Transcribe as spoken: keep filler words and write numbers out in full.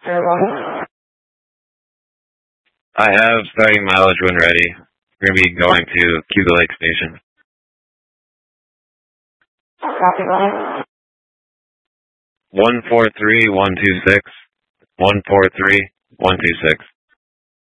I have starting mileage when ready. We're going to be going to Cuba Lake Station. one four three one two six. one four three one two six.